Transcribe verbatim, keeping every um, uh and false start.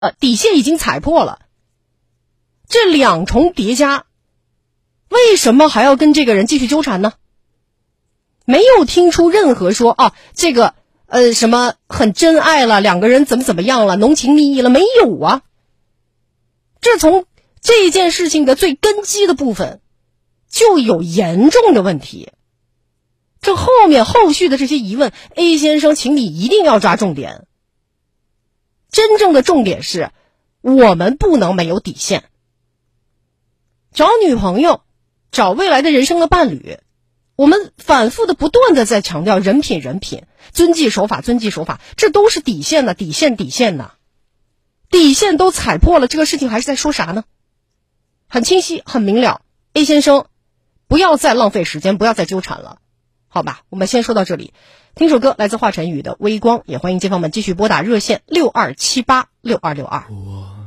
呃，底线已经踩破了，这两重叠加，为什么还要跟这个人继续纠缠呢？没有听出任何说啊，这个呃什么很真爱了，两个人怎么怎么样了，浓情蜜意了，没有啊。这从这件事情的最根基的部分就有严重的问题。这后面后续的这些疑问 ，A 先生，请你一定要抓重点。真正的重点是，我们不能没有底线。找女朋友，找未来的人生的伴侣，我们反复的不断的在强调人品人品，遵纪守法遵纪守法，这都是底线的底线底线呐。底线都踩破了，这个事情还是在说啥呢？很清晰很明了， A 先生不要再浪费时间，不要再纠缠了，好吧，我们先说到这里。听首歌，来自华晨宇的《微光》，也欢迎街坊们继续拨打热线六二七八六二六二。